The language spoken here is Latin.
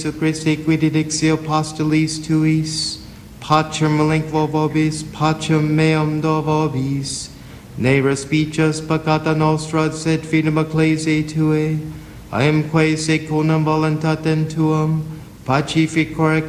Jesu Christi quid dixio apostolis tuis, pacem malinquo vobis, pacem meum do vobis, ne respices peccata nostra, sed fidem ecclesiae Tuae, aemque secundum voluntatem Tuum, pacificor